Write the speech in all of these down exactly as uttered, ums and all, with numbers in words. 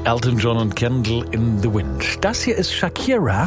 Elton John und Candle in the Wind. Das hier ist Shakira.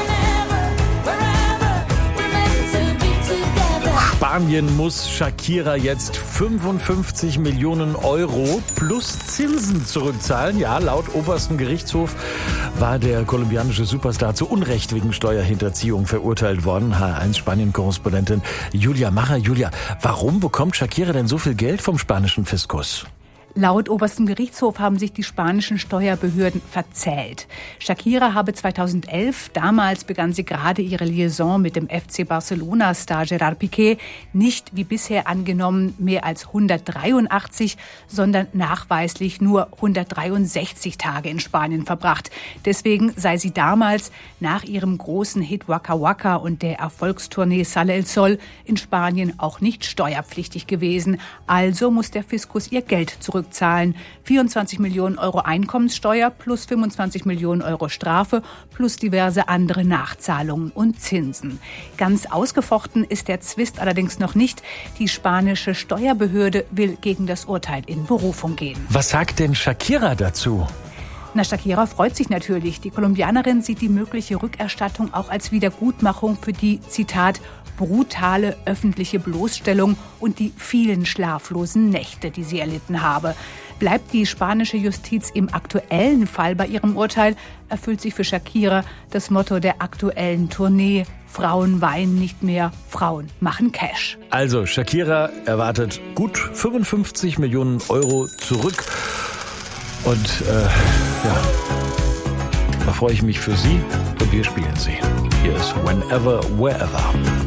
Spanien muss Shakira jetzt fünfundfünfzig Millionen Euro plus Zinsen zurückzahlen. Ja, laut obersten Gerichtshof war der kolumbianische Superstar zu Unrecht wegen Steuerhinterziehung verurteilt worden. H eins Spanien-Korrespondentin Julia Macher. Julia, warum bekommt Shakira denn so viel Geld vom spanischen Fiskus? Laut oberstem Gerichtshof haben sich die spanischen Steuerbehörden verzählt. Shakira habe zweitausendelf, damals begann sie gerade ihre Liaison mit dem F C Barcelona-Star Gerard Piqué, nicht wie bisher angenommen mehr als hundertdreiundachtzig, sondern nachweislich nur hundertdreiundsechzig Tage in Spanien verbracht. Deswegen sei sie damals nach ihrem großen Hit Waka Waka und der Erfolgstournee Sale el Sol in Spanien auch nicht steuerpflichtig gewesen. Also muss der Fiskus ihr Geld zurück zahlen. vierundzwanzig Millionen Euro Einkommenssteuer plus fünfundzwanzig Millionen Euro Strafe plus diverse andere Nachzahlungen und Zinsen. Ganz ausgefochten ist der Zwist allerdings noch nicht. Die spanische Steuerbehörde will gegen das Urteil in Berufung gehen. Was sagt denn Shakira dazu? Na, Shakira freut sich natürlich. Die Kolumbianerin sieht die mögliche Rückerstattung auch als Wiedergutmachung für die, Zitat, brutale öffentliche Bloßstellung und die vielen schlaflosen Nächte, die sie erlitten habe. Bleibt die spanische Justiz im aktuellen Fall bei ihrem Urteil, erfüllt sich für Shakira das Motto der aktuellen Tournee: Frauen weinen nicht mehr, Frauen machen Cash. Also Shakira erwartet gut fünfundfünfzig Millionen Euro zurück. Und äh, ja, da freue ich mich für Sie und wir spielen sie. Hier ist Whenever, Wherever.